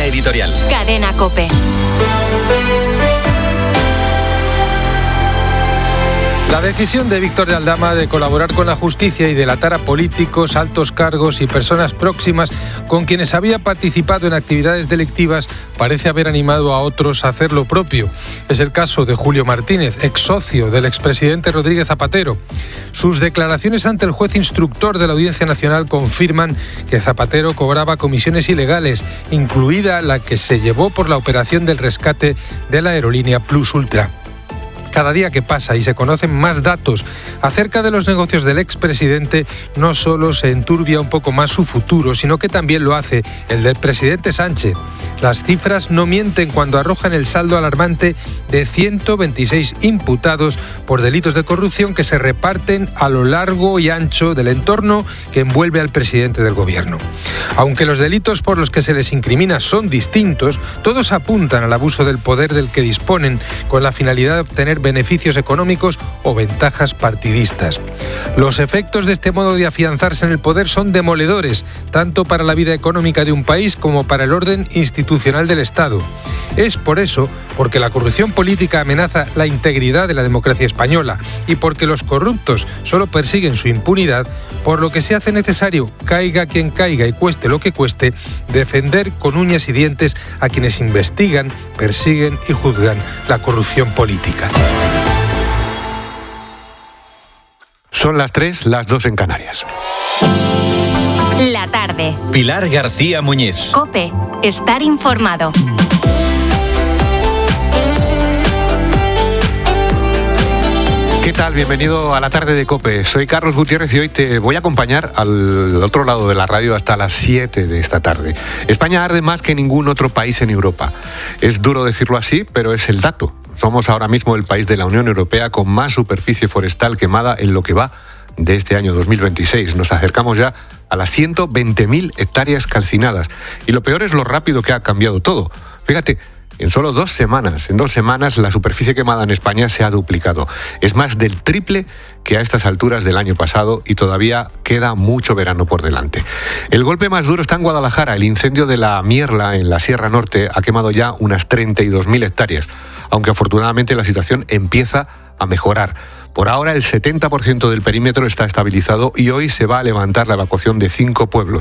Línea editorial. Cadena COPE. La decisión de Víctor de Aldama de colaborar con la justicia y delatar a políticos, altos cargos y personas próximas con quienes había participado en actividades delictivas parece haber animado a otros a hacer lo propio. Es el caso de Julio Martínez, ex socio del expresidente Rodríguez Zapatero. Sus declaraciones ante el juez instructor de la Audiencia Nacional confirman que Zapatero cobraba comisiones ilegales, incluida la que se llevó por la operación del rescate de la aerolínea Plus Ultra. Cada día que pasa y se conocen más datos acerca de los negocios del expresidente, no solo se enturbia un poco más su futuro, sino que también lo hace el del presidente Sánchez. Las cifras no mienten cuando arrojan el saldo alarmante de 126 imputados por delitos de corrupción que se reparten a lo largo y ancho del entorno que envuelve al presidente del gobierno. Aunque los delitos por los que se les incrimina son distintos, todos apuntan al abuso del poder del que disponen con la finalidad de obtener beneficios económicos o ventajas partidistas. Los efectos de este modo de afianzarse en el poder son demoledores, tanto para la vida económica de un país como para el orden institucional del Estado. Es por eso, porque la corrupción política amenaza la integridad de la democracia española y porque los corruptos solo persiguen su impunidad, por lo que se hace necesario, caiga quien caiga y cueste lo que cueste, defender con uñas y dientes a quienes investigan, persiguen y juzgan la corrupción política. Son las 3, las 2 en Canarias. La tarde. Pilar García Muñiz. COPE. Estar informado. ¿Qué tal? Bienvenido a la tarde de COPE. Soy Carlos Gutiérrez y hoy te voy a acompañar al otro lado de la radio hasta las 7 de esta tarde. España arde más que ningún otro país en Europa. Es duro decirlo así, pero es el dato. Somos ahora mismo el país de la Unión Europea con más superficie forestal quemada en lo que va de este año 2026. Nos acercamos ya a las 120.000 hectáreas calcinadas. Y lo peor es lo rápido que ha cambiado todo. Fíjate, en solo 2 semanas, la superficie quemada en España se ha duplicado. Es más del triple que a estas alturas del año pasado y todavía queda mucho verano por delante. El golpe más duro está en Guadalajara. El incendio de la Mierla en la Sierra Norte ha quemado ya unas 32.000 hectáreas, aunque afortunadamente la situación empieza a mejorar. Por ahora el 70% del perímetro está estabilizado y hoy se va a levantar la evacuación de 5 pueblos.